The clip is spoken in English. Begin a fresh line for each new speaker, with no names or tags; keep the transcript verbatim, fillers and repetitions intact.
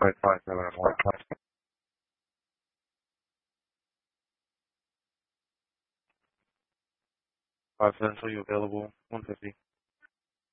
five five seven one. Five Central, you available? one fifty.